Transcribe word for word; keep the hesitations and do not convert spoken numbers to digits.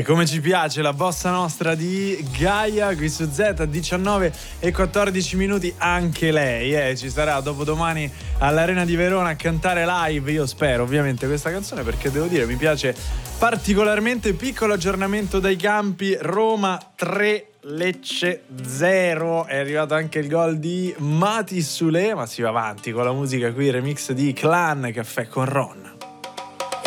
come ci piace la bossa nostra di Gaia qui su Z, diciannove e quattordici minuti. Anche lei eh, ci sarà dopodomani all'Arena di Verona a cantare live, io spero ovviamente, questa canzone, perché devo dire mi piace particolarmente. Piccolo aggiornamento dai campi: Roma tre, Lecce zero. È arrivato anche il gol di Mati Sule, ma si va avanti con la musica qui, remix di Clan, Caffè con Ron.